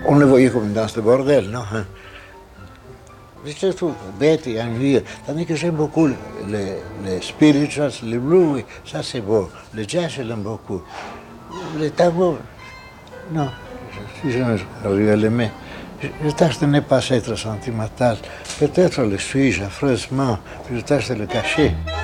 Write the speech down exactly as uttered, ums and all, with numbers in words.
On le voyait comme une danse de bordel, non? C'était tout bête et ennuyeux. Tandis que j'aime beaucoup les, les spirituals, les blues, ça c'est beau. Le jazz, je l'aime beaucoup. Le tableau, non. Si j'arrive à l'aimer, je, je tâche de ne pas être sentimental. Peut-être le suis-je affreusement, je tâche de le cacher.